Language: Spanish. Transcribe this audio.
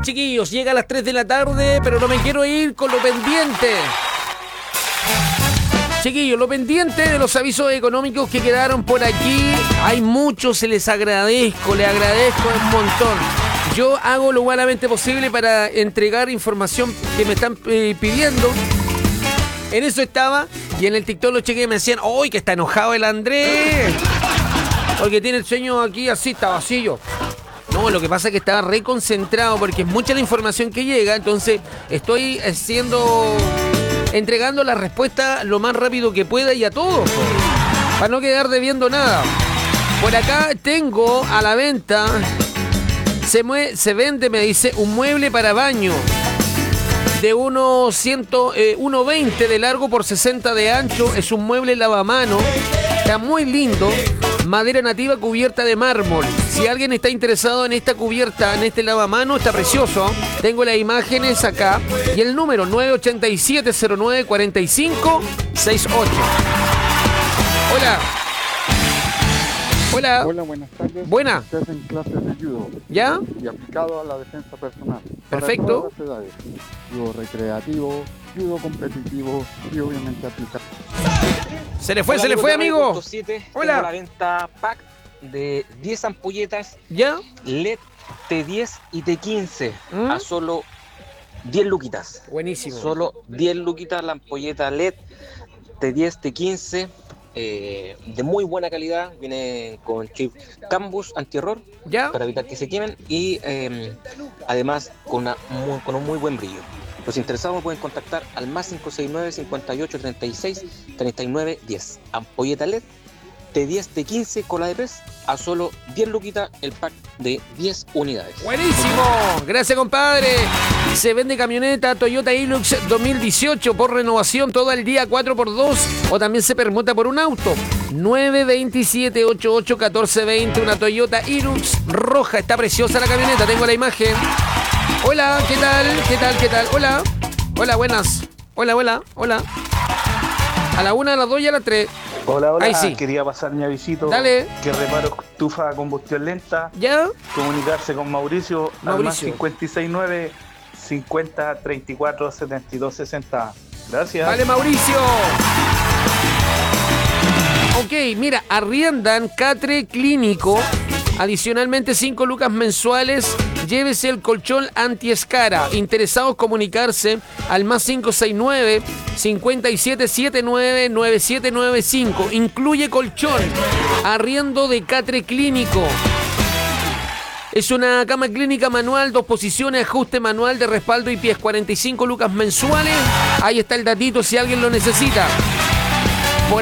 Chiquillos, llega a las 3 de la tarde, pero no me quiero ir con lo pendiente. Chiquillos, lo pendiente de los avisos económicos que quedaron por aquí. Hay muchos, se les agradezco, les agradezco un montón. Yo hago lo humanamente posible para entregar información que me están pidiendo. En eso estaba, y en el TikTok lo chequeé y me decían, ¡ay, que está enojado el Andrés! Porque tiene el sueño aquí así, está vacío. No, lo que pasa es que estaba reconcentrado porque es mucha la información que llega, entonces estoy entregando la respuesta lo más rápido que pueda y a todos, para no quedar debiendo nada. Por acá tengo a la venta, se vende, me dice, un mueble para baño de 1.20 de largo por 60 de ancho. Es un mueble lavamano, está muy lindo. Madera nativa cubierta de mármol. Si alguien está interesado en esta cubierta, en este lavamano, está precioso. Tengo las imágenes acá. Y el número 987-09-4568. Hola. Hola. Hola, buenas tardes. Buena. Se hacen clases de judo. ¿Ya? Y aplicado a la defensa personal. Perfecto. Para todas las edades. Judo recreativo, judo competitivo y obviamente aplicado. Se le fue, amigo. 7, Hola. la venta pack de 10 ampolletas ¿Ya? LED T10 y T15 a solo 10 luquitas. Buenísimo. Solo 10 luquitas la ampolleta LED T10, T15. De muy buena calidad, viene con chip Cambus anti-error para evitar que se quemen y además con un muy buen brillo. Los interesados me pueden contactar al más 569 58 36 39 10. Ampolleta LED T10 T15 cola de pez a solo 10 luquitas el pack de 10 unidades. Buenísimo, gracias compadre. Se vende camioneta Toyota Hilux 2018 por renovación todo el día 4x2 o también se permuta por un auto. 927-88-1420, una Toyota Hilux roja, está preciosa la camioneta, tengo la imagen. Hola, ¿qué tal? Hola, buenas. Hola. A la 1, a las 2 y a las 3. Hola, ahí sí. Quería pasar mi avisito. Dale. Que reparo estufa a combustión lenta. ¿Ya? Comunicarse con Mauricio. Al más 569 50 34 72 60. Gracias. Vale, Mauricio. Ok, mira, arriendan catre clínico. Adicionalmente 5 lucas mensuales. Llévese el colchón anti-escara. Interesados comunicarse al más 569 5779 9795. Incluye colchón. Arriendo de catre clínico. Es una cama clínica manual, 2 posiciones, ajuste manual de respaldo y pies, 45 lucas mensuales. Ahí está el datito si alguien lo necesita.